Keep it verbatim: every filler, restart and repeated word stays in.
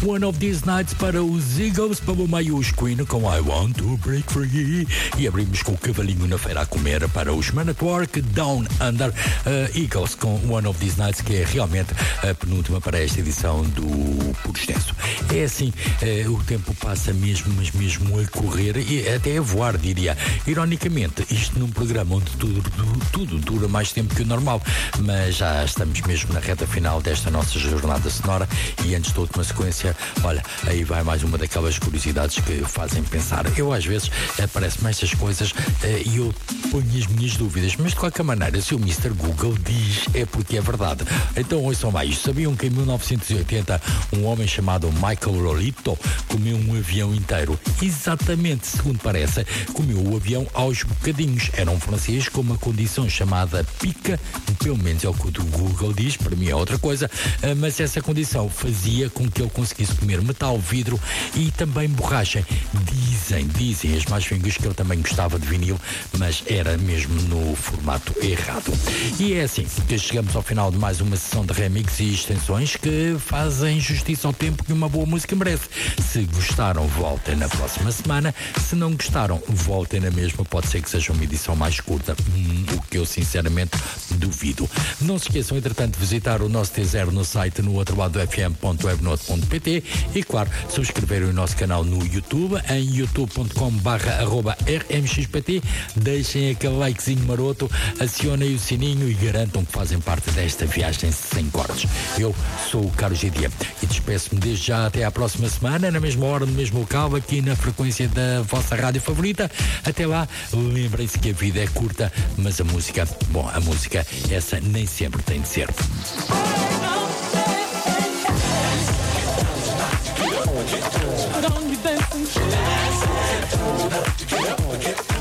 One of These Nights para os Eagles, para o Mayus Queen com I Want to Break Free. E abrimos com o Cavalinho na Feira a Comer para os Man at Work, Down Under, uh, Eagles com One of These Nights, que é realmente a penúltima para esta edição do Puro Extenso. É assim, uh, o tempo passa mesmo, mas mesmo a correr e até a voar, diria. Ironicamente, isto num programa onde tudo, tudo, tudo dura mais tempo que o normal, mas já estamos mesmo na reta final desta nossa jornada sonora e antes de outra sequência, olha, aí vai mais uma daquelas curiosidades que fazem pensar. Eu às vezes aparecem-me estas coisas uh, e eu ponho as minhas dúvidas, mas de qualquer maneira, se o mister Google diz, é porque é verdade. Então ouçam mais. Sabiam que em mil novecentos e oitenta um homem chamado Michael Rolito comeu um avião inteiro? Exatamente, segundo parece, comeu o avião aos bocadinhos. Era um francês com uma condição chamada pica, pelo menos é o que o Google diz, para mim é outra coisa, uh, mas essa condição fazia com que ele conseguisse comer metal, vidro e também borracha. Dizem, dizem as más fínguas que ele também gostava de vinil, mas era mesmo no formato errado. E é assim que chegamos ao final de mais uma sessão de remix e extensões que fazem justiça ao tempo que uma boa música merece. Se gostaram, voltem na próxima semana. Se não gostaram, voltem na mesma. Pode ser que seja uma edição mais curta, hum, o que eu sinceramente duvido. Não se esqueçam, entretanto, de visitar o nosso T zero no site no outro lado f m ponto webnote ponto p t e, claro, subscreverem o nosso canal no YouTube em youtube ponto com barra arroba r m x p t. Deixem aquele likezinho maroto, acionem o sininho e garantam que fazem parte desta viagem sem cortes. Eu sou o Carlos G D e despeço-me desde já até à próxima semana, na mesma hora, no mesmo local, aqui na frequência da vossa rádio favorita. Até lá, lembrem-se que a vida é curta, mas a música, bom, a música, essa nem sempre tem de ser. Put on your dancing shoes.